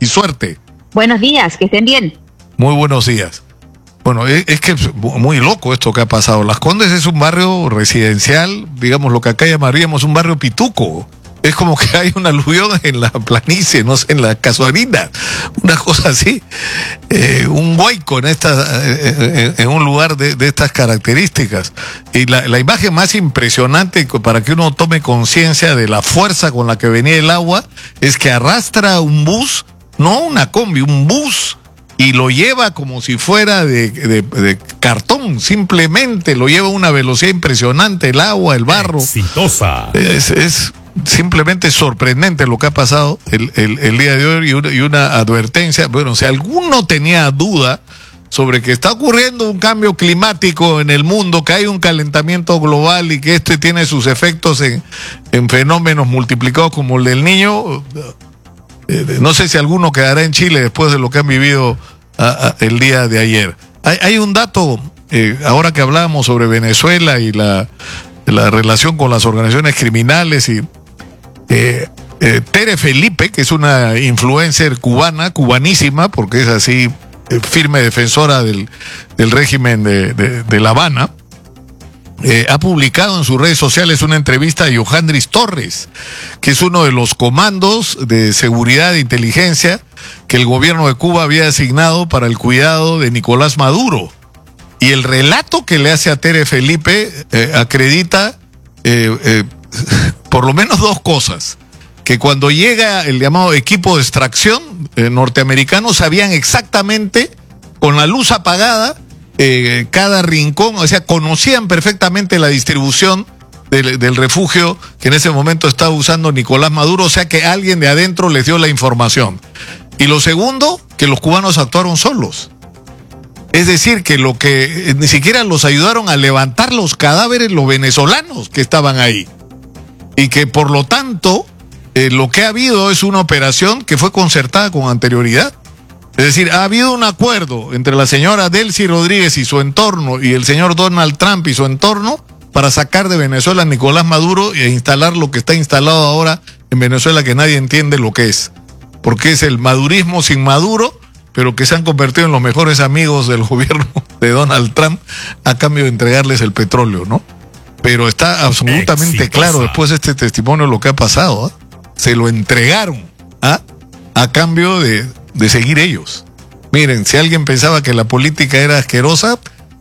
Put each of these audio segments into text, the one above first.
y suerte. Buenos días, que estén bien. Muy buenos días. Bueno, es que es muy loco esto que ha pasado. Las Condes es un barrio residencial, digamos lo que acá llamaríamos un barrio pituco. Es como que hay una aluvión en la planicie, no sé, en la casuarina, una cosa así. Un huaico en un lugar de estas características. Y la imagen más impresionante para que uno tome conciencia de la fuerza con la que venía el agua es que arrastra un bus, no una combi, un bus, y lo lleva como si fuera de cartón, simplemente lo lleva a una velocidad impresionante, el agua, el barro. Exitosa. Es simplemente sorprendente lo que ha pasado el día de hoy y una advertencia. Bueno, si alguno tenía duda sobre que está ocurriendo un cambio climático en el mundo, que hay un calentamiento global y que este tiene sus efectos en fenómenos multiplicados como el del Niño, no sé si alguno quedará en Chile después de lo que han vivido el día de ayer. Hay un dato, ahora que hablábamos sobre Venezuela y la relación con las organizaciones criminales y Tere Felipe, que es una influencer cubanísima, porque es así, firme defensora del régimen de La Habana, ha publicado en sus redes sociales una entrevista a Yohandris Torres, que es uno de los comandos de seguridad e inteligencia que el gobierno de Cuba había asignado para el cuidado de Nicolás Maduro. Y el relato que le hace a Tere Felipe acredita por lo menos dos cosas. Que cuando llega el llamado equipo de extracción norteamericano, sabían exactamente, con la luz apagada, cada rincón, o sea, conocían perfectamente la distribución del refugio que en ese momento estaba usando Nicolás Maduro, o sea que alguien de adentro les dio la información. Y lo segundo, que los cubanos actuaron solos. Es decir, que ni siquiera los ayudaron a levantar los cadáveres los venezolanos que estaban ahí. Y que por lo tanto, lo que ha habido es una operación que fue concertada con anterioridad. Es decir, ha habido un acuerdo entre la señora Delcy Rodríguez y su entorno y el señor Donald Trump y su entorno para sacar de Venezuela a Nicolás Maduro e instalar lo que está instalado ahora en Venezuela, que nadie entiende lo que es. Porque es el madurismo sin Maduro, pero que se han convertido en los mejores amigos del gobierno de Donald Trump a cambio de entregarles el petróleo, ¿no? Pero está absolutamente claro después de este testimonio lo que ha pasado, ¿eh? Se lo entregaron a cambio de seguir ellos. Miren, si alguien pensaba que la política era asquerosa,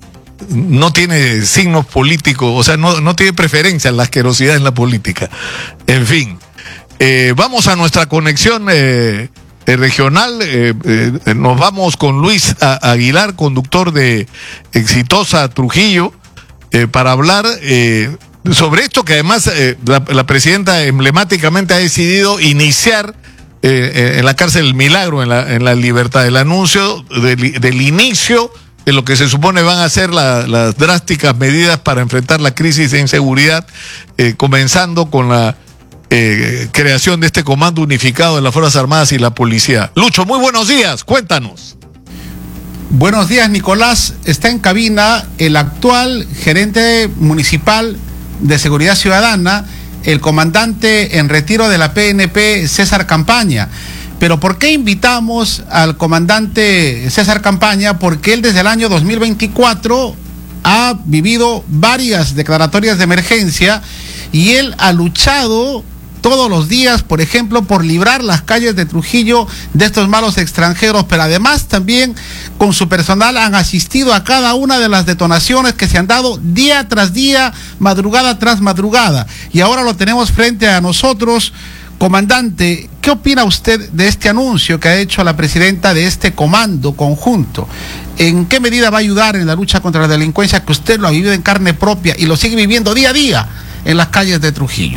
no tiene signos políticos, o sea, no tiene preferencia la asquerosidad en la política. En fin, vamos a nuestra conexión regional. Nos vamos con Luis Aguilar, conductor de Exitosa Trujillo, para hablar sobre esto que además la presidenta emblemáticamente ha decidido iniciar en la cárcel El Milagro, en la Libertad, el anuncio del inicio de lo que se supone van a ser las drásticas medidas para enfrentar la crisis de inseguridad, comenzando con la creación de este comando unificado de las Fuerzas Armadas y la policía. Lucho, muy buenos días, cuéntanos. Buenos días, Nicolás. Está en cabina el actual gerente municipal de Seguridad Ciudadana, el comandante en retiro de la PNP, César Campaña. Pero ¿por qué invitamos al comandante César Campaña? Porque él desde el año 2024 ha vivido varias declaratorias de emergencia y él ha luchado todos los días, por ejemplo, por librar las calles de Trujillo de estos malos extranjeros, pero además también con su personal han asistido a cada una de las detonaciones que se han dado día tras día, madrugada tras madrugada. Y ahora lo tenemos frente a nosotros. Comandante, ¿qué opina usted de este anuncio que ha hecho la presidenta de este comando conjunto? ¿En qué medida va a ayudar en la lucha contra la delincuencia que usted lo ha vivido en carne propia y lo sigue viviendo día a día en las calles de Trujillo?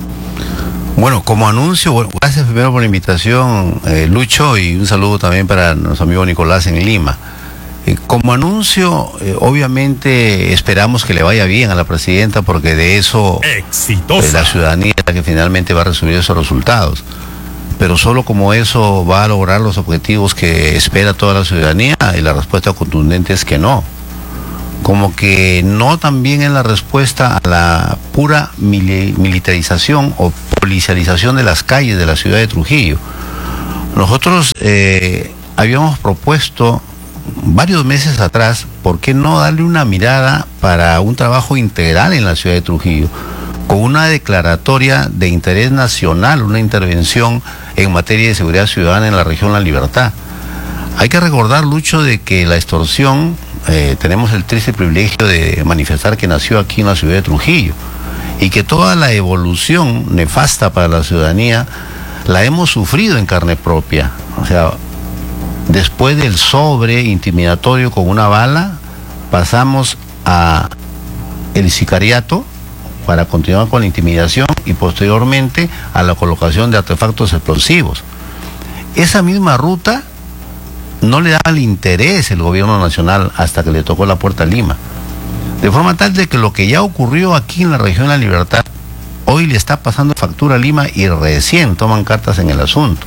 Bueno, como anuncio, bueno, gracias primero por la invitación, Lucho, y un saludo también para nuestro amigo Nicolás en Lima. Como anuncio, obviamente esperamos que le vaya bien a la presidenta, porque de eso la ciudadanía es la que finalmente va a recibir esos resultados. Pero solo como eso va a lograr los objetivos que espera toda la ciudadanía, y la respuesta contundente es que no. Como que no también en la respuesta a la pura militarización o policialización de las calles de la ciudad de Trujillo. Nosotros habíamos propuesto varios meses atrás, ¿por qué no darle una mirada para un trabajo integral en la ciudad de Trujillo? Con una declaratoria de interés nacional, una intervención en materia de seguridad ciudadana en la región La Libertad. Hay que recordar, Lucho, de que la extorsión, tenemos el triste privilegio de manifestar que nació aquí en la ciudad de Trujillo, y que toda la evolución nefasta para la ciudadanía la hemos sufrido en carne propia. O sea, después del sobre intimidatorio con una bala, pasamos a el sicariato para continuar con la intimidación y posteriormente a la colocación de artefactos explosivos. Esa misma ruta no le daba el interés el gobierno nacional hasta que le tocó la puerta a Lima. De forma tal de que lo que ya ocurrió aquí en la región de La Libertad, hoy le está pasando factura a Lima y recién toman cartas en el asunto.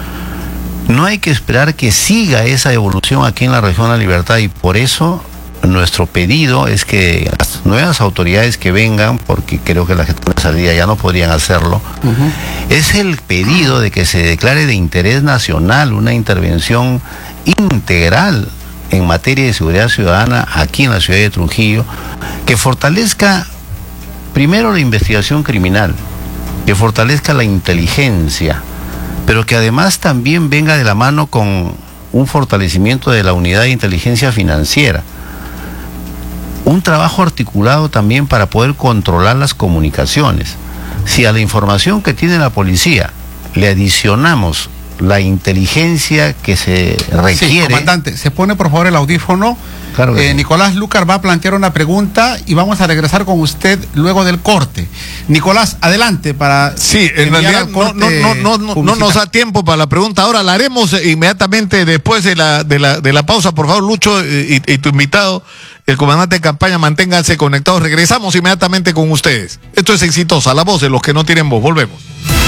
No hay que esperar que siga esa evolución aquí en la región de La Libertad, y por eso nuestro pedido es que las nuevas autoridades que vengan, porque creo que las que están de salida ya no podrían hacerlo, es el pedido de que se declare de interés nacional una intervención integral en materia de seguridad ciudadana aquí en la ciudad de Trujillo, que fortalezca primero la investigación criminal, que fortalezca la inteligencia, pero que además también venga de la mano con un fortalecimiento de la unidad de inteligencia financiera. Un trabajo articulado también para poder controlar las comunicaciones. Si a la información que tiene la policía le adicionamos la inteligencia que se requiere... Sí, comandante, se pone por favor el audífono. Claro que sí. Nicolás Lucar va a plantear una pregunta y vamos a regresar con usted luego del corte. Nicolás, adelante para... Sí, en realidad no nos da tiempo para la pregunta. Ahora la haremos inmediatamente después de la pausa. Por favor, Lucho y tu invitado, el comandante de campaña, manténganse conectados. Regresamos inmediatamente con ustedes. Esto es Exitosa, la voz de los que no tienen voz. Volvemos.